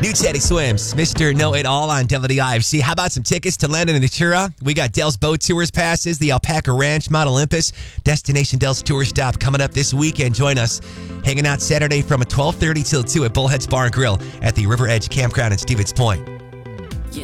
New Teddy Swims, Mr. Know-It-All on WIFC. How about some tickets to Land of Natura? We got Dell's Boat Tours passes, the Alpaca Ranch, Mount Olympus, Destination Dell's Tour Stop coming up this weekend. Join us hanging out Saturday from 12:30 till 2 at Bullhead's Bar and Grill at the River Edge Campground in Stevens Point.